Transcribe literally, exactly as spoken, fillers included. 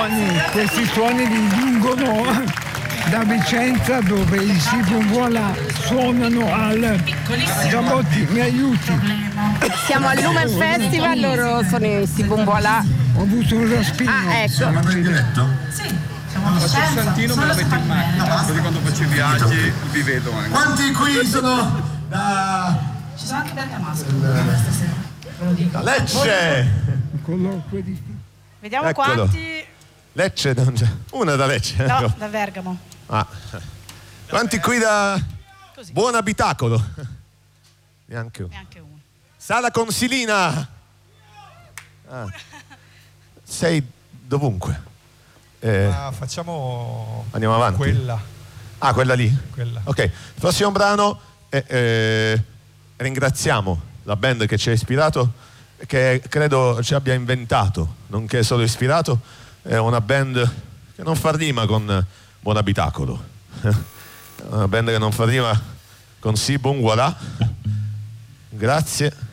suoni, questi suoni li giungono da Vicenza, dove i Si Bon Voilà suonano al Giambotti, mi aiuti? Siamo al Lumen Festival, loro sono i Si Bon Voilà. Ho avuto un respiro. Ah, ecco. Siamo in diretto? Sì, siamo a Santino, me la metto in macchina, così quando faccio i viaggi vi vedo anche. Quanti qui sono da... Ci sono anche Bergamasco stasera, ve lo dico. da Lecce? Colloquio di... Vediamo Eccolo. quanti. Lecce non c'è. Una da Lecce. No, ecco. da Bergamo. Ah. Quanti qui da Così. Buon Abitacolo? Neanche uno. Neanche uno. Sala Consilina. Ah. Sei dovunque. Eh, Ah, facciamo andiamo avanti. quella. Ah, quella lì? Quella. Ok, il prossimo brano eh, eh, ringraziamo la band che ci ha ispirato, che credo ci abbia inventato, nonché solo ispirato. È una band che non fa rima con Buon Abitacolo, una band che non fa rima con Si Bon Voilà. Grazie.